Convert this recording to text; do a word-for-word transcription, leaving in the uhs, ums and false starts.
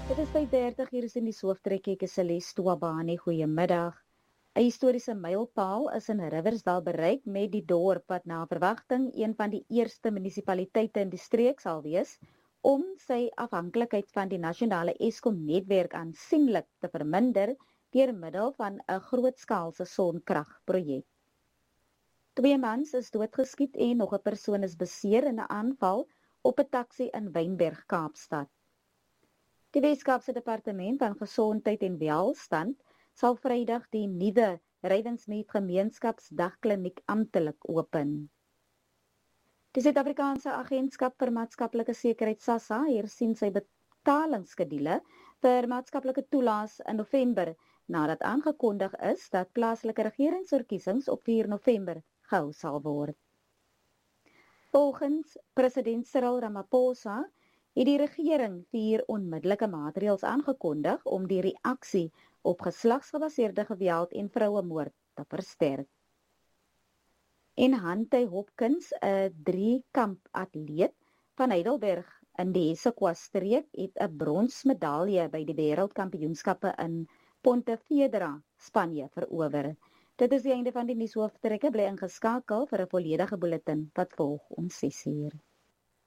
Dit is by dertig hier is in die hooftrekkie ek is Celeste Wabani. Goeiemiddag. 'n Historiese mylpaal is in Riversdal bereik met die dorp wat na verwagting een van die eerste munisipaliteite in die streek sal wees om sy afhanklikheid van die nasionale Eskom-netwerk aansienlik te verminder deur middel van 'n grootskaalse sonkragprojek. Twee mans is doodgeskiet en nog 'n persoon is beseer in 'n aanval op 'n taxi in Wynberg, Kaapstad. Die Weskaapse Departement van Gesondheid en Welstand sal Vrydag die nuwe Rywensmeet Gemeenskapsdagkliniek amptelik open. Die Suid-Afrikaanse Agentskap vir Maatskaplike Sekuriteit SASSA hersien sy betalingsskedule vir maatskaplike toelaas in November nadat aangekondig is dat plaaslike regeringsverkiesings op vier November gehou sal word. Volgens president Cyril Ramaphosa het die regering vier onmiddellike maatreëls aangekondig om die reaksie op geslagsgebaseerde geweld en vrouemoord te versterk. En Hante Hopkins, 'n drie-kamp atleet van Heidelberg in die Hessequa-streek, het 'n bronsmedalje by die wêreldkampioenskappe in Pontevedra, Spanje verower. Dit is die einde van die nuushooftrekke. Bly ingeskakel vir 'n volledige bulletin wat volg om ses uur.